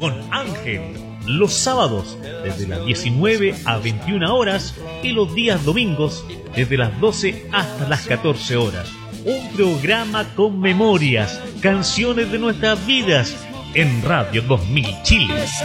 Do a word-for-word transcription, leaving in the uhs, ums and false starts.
con Ángel. Los sábados desde las diecinueve a veintiuna horas y los días domingos desde las doce hasta las catorce horas. Un programa con memorias, canciones de nuestras vidas en Radio dos mil Chile.